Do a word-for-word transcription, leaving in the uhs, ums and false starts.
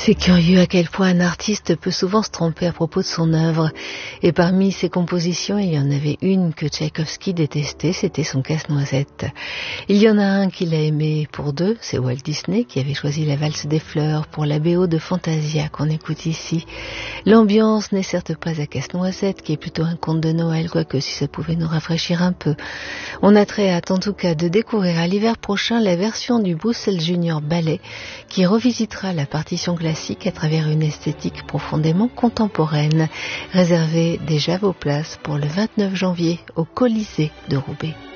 C'est curieux à quel point un artiste peut souvent se tromper à propos de son œuvre. Et parmi ses compositions, il y en avait une que Tchaïkovski détestait, c'était son Casse-Noisette. Il y en a un qu'il a aimé pour deux, c'est Walt Disney qui avait choisi la valse des fleurs pour la B O de Fantasia qu'on écoute ici. L'ambiance n'est certes pas à Casse-Noisette, qui est plutôt un conte de Noël, quoique si ça pouvait nous rafraîchir un peu. On a très hâte en tout cas de découvrir à l'hiver prochain la version du Brussels Junior Ballet qui revisitera la partition classique à travers une esthétique profondément contemporaine. Réservez déjà vos places pour le vingt-neuf janvier au Colisée de Roubaix.